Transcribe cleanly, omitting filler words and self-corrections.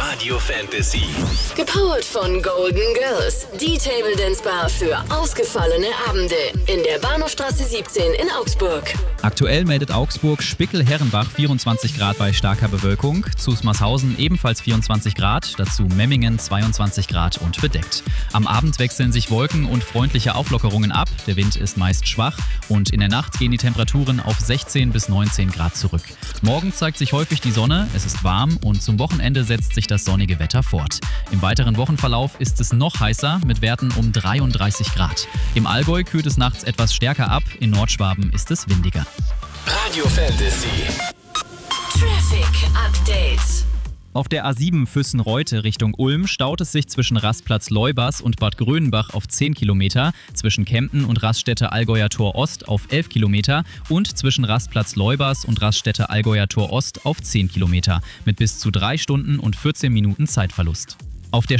Radio Fantasy. Gepowert von Golden Girls. Die Table Dance Bar für ausgefallene Abende. In der Bahnhofstraße 17 in Augsburg. Aktuell meldet Augsburg Spickel-Herrenbach 24 Grad bei starker Bewölkung. Zusmarshausen ebenfalls 24 Grad. Dazu Memmingen 22 Grad und bedeckt. Am Abend wechseln sich Wolken und freundliche Auflockerungen ab. Der Wind ist meist schwach und in der Nacht gehen die Temperaturen auf 16 bis 19 Grad zurück. Morgen zeigt sich häufig die Sonne, es ist warm und zum Wochenende setzt sich das sonnige Wetter fort. Im weiteren Wochenverlauf ist es noch heißer mit Werten um 33 Grad. Im Allgäu kühlt es nachts etwas stärker ab, in Nordschwaben ist es windiger. Radio Fantasy. Traffic Update. Auf der A7 Füssen-Reute Richtung Ulm staut es sich zwischen Rastplatz Leubers und Bad Grönenbach auf 10 Kilometer, zwischen Kempten und Raststätte Allgäuer Tor Ost auf 11 Kilometer und zwischen Rastplatz Leubers und Raststätte Allgäuer Tor Ost auf 10 Kilometer mit bis zu 3 Stunden und 14 Minuten Zeitverlust. Auf der